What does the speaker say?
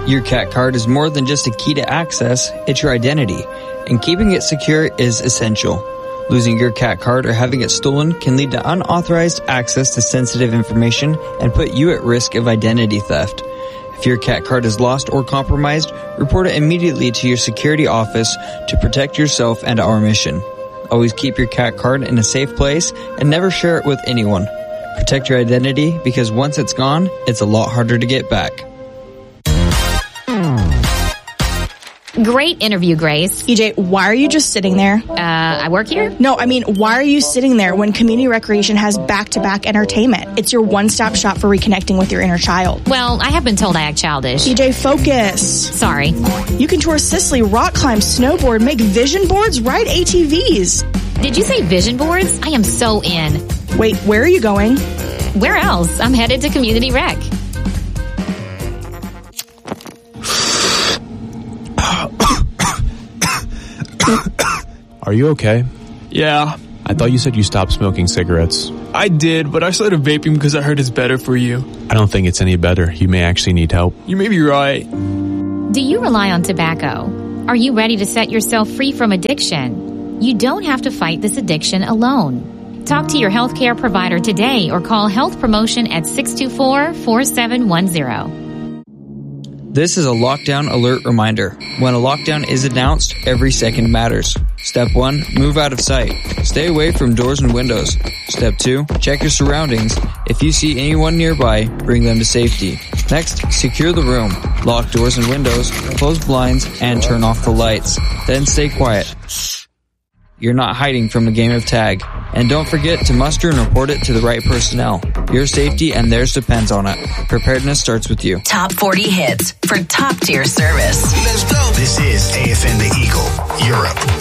Your cat card is more than just a key to access, it's your identity, and keeping it secure is essential. Losing your cat card or having it stolen can lead to unauthorized access to sensitive information and put you at risk of identity theft. If your cat card is lost or compromised, report it immediately to your security office to protect yourself and our mission. Always keep your cat card in a safe place and never share it with anyone. Protect your identity because once it's gone, it's a lot harder to get back. Great interview, Grace. EJ, why are you just sitting there? I work here? No, I mean, why are you sitting there when Community Recreation has back-to-back entertainment? It's your one-stop shop for reconnecting with your inner child. Well, I have been told I act childish. EJ, focus. Sorry. You can tour Sicily, rock climb, snowboard, make vision boards, ride ATVs. Did you say vision boards? I am so in. Wait, where are you going? Where else? I'm headed to Community Rec. Are you okay? Yeah. I thought you said you stopped smoking cigarettes. I did, but I started vaping because I heard it's better for you. I don't think it's any better. You may actually need help. You may be right. Do you rely on tobacco? Are you ready to set yourself free from addiction? You don't have to fight this addiction alone. Talk to your healthcare provider today or call Health Promotion at 624-4710. This is a lockdown alert reminder. When a lockdown is announced, every second matters. Step 1, move out of sight. Stay away from doors and windows. Step 2, check your surroundings. If you see anyone nearby, bring them to safety. Next, secure the room. Lock doors and windows, close blinds, and turn off the lights. Then stay quiet. You're not hiding from a game of tag. And don't forget to muster and report it to the right personnel. Your safety and theirs depends on it. Preparedness starts with you. Top 40 hits for top tier service. Let's go. This is AFN The Eagle, Europe.